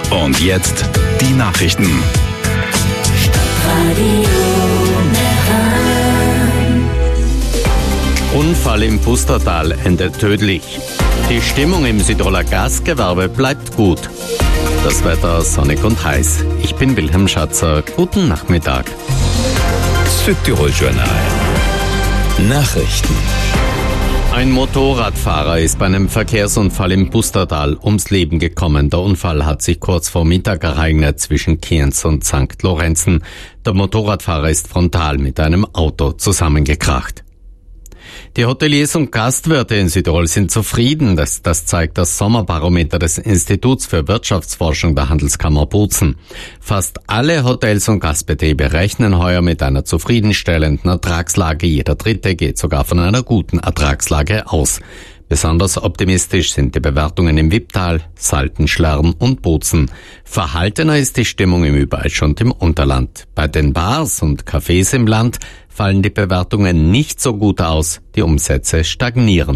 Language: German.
Und jetzt die Nachrichten. Unfall im Pustertal endet tödlich. Die Stimmung im Südtiroler Gastgewerbe bleibt gut. Das Wetter sonnig und heiß. Ich bin Wilhelm Schatzer. Guten Nachmittag. Südtirol-Journal. Nachrichten. Ein Motorradfahrer ist bei einem Verkehrsunfall im Pustertal ums Leben gekommen. Der Unfall hat sich kurz vor Mittag ereignet zwischen Kienz und St. Lorenzen. Der Motorradfahrer ist frontal mit einem Auto zusammengekracht. Die Hoteliers und Gastwirte in Südtirol sind zufrieden. Das zeigt das Sommerbarometer des Instituts für Wirtschaftsforschung der Handelskammer Bozen. Fast alle Hotels und Gastbetriebe rechnen heuer mit einer zufriedenstellenden Ertragslage. Jeder Dritte geht sogar von einer guten Ertragslage aus. Besonders optimistisch sind die Bewertungen im Wipptal, Salten, Schlern und Bozen. Verhaltener ist die Stimmung im Übereisch und im Unterland. Bei den Bars und Cafés im Land fallen die Bewertungen nicht so gut aus. Die Umsätze stagnieren.